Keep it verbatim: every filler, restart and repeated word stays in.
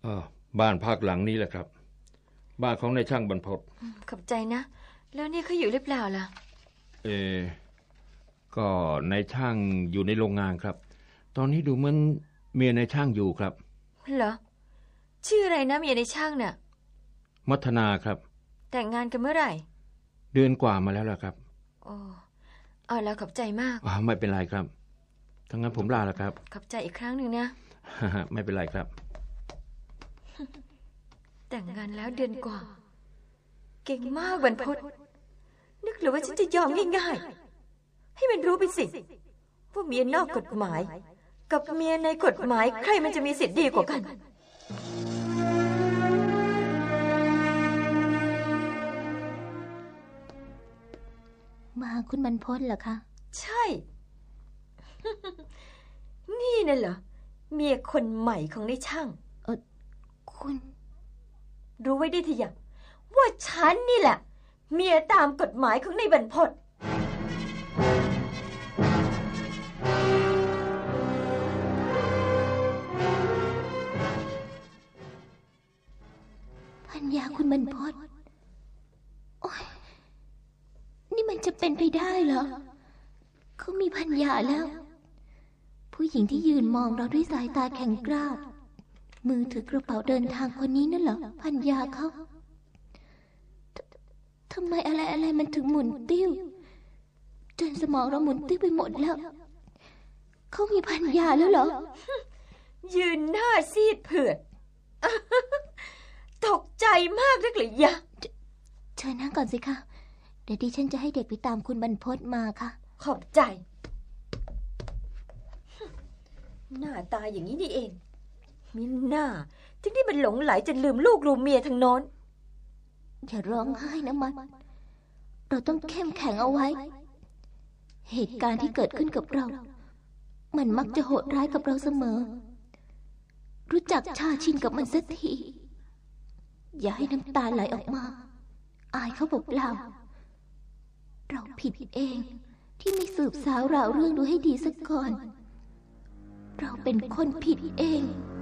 เออบ้านพักหลังนี้แหละครับบ้านของนายช่างบรรพตขอบใจนะแล้วนี่เขาอยู่หรือเปล่าล่ะเออก็นายช่างอยู่ในโรงงานครับตอนนี้ดูเหมือนเมียนายช่างอยู่ครับเหรอชื่ออะไรนะเมียในช่างน่ะมัทนาครับแต่งงานกันเมื่อไหร่เดือนกว่ามาแล้วล่ะครับโอ้เอาแล้วขอบใจมากอ๋อไม่เป็นไรครับทั้งนั้นผมลาแล้วครับขอบใจอีกครั้งหนึ่งนะไม่เป็นไรครับแต่งงานแล้วเดือนกว่าเก่งมากบรรพตนึกหรือว่าฉันจะยอมง่ายๆให้มันรู้ไปสิว่าเมียนอกกฎหมายกับเมียในกฎหมายใครมันจะมีสิทธิ์ดีกว่ากันมาคุณบรรพตเหรอคะใช่ นี่น่ะเหรอเมียคนใหม่ของนายช่างเออคุณรู้ไว้ได้ทีอย่างว่าฉันนี่แหละเมียตามกฎหมายของนายบรรพตพัญญาคุณบรรพตโอ๊ยนี่มันจะเป็นไปได้เหรอเขามีพัญญาแล้วผู้หญิงที่ยืนมองเราด้วยสายตาแข็งกร้าวมือถือกระเป๋าเดินทางคนนี้นั่นเหรอพัญญาเขาทำไมอะไรอะไรมันถึงหมุนติ้วจนสมองเราหมุนติ้วไปหมดแล้วเขามีพัญญาแล้วเหรอยืนหน้าซีดเผือดตกใจมากนักเลยยะเชิญนั่งก่อนสิคะเดี๋ยวดิฉันจะให้เด็กไปตามคุณบรรพตมาค่ะขอบใจหน้าตาอย่างนี้นี่เองมีหน้าถึงที่มันหลงไหลจนลืมลูกลืมเมียทั้งนอนอย่าร้องไห้นะมันเราต้องเข้มแข็งเอาไว้เหตุการณ์ที่เกิดขึ้นกับเรามันมักจะโหดร้ายกับเราเสมอรู้จักชาชินกับมันสักทีอย่าให้น้ำตาไหลออกมาอายเขาบอกเราเราผิดเองที่ไม่สืบสาวราวเรื่องดูให้ดีสักก่อนเราเป็นคนผิดเอง